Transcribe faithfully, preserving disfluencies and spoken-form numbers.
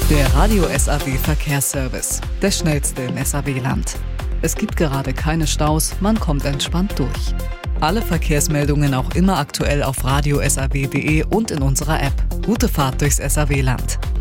Der Radio S A W Verkehrsservice, der schnellste im S A W-Land. Es gibt gerade keine Staus, man kommt entspannt durch. Alle Verkehrsmeldungen auch immer aktuell auf radio s a w punkt d e und in unserer App. Gute Fahrt durchs S A W-Land.